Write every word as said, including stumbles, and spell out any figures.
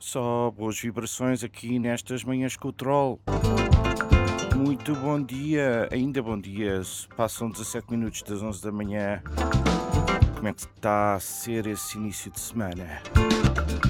Só boas vibrações aqui nestas manhãs com o Troll. Muito bom dia, ainda bom dia. se Passam dezassete minutos das onze da manhã. Como é que está a ser esse início de semana?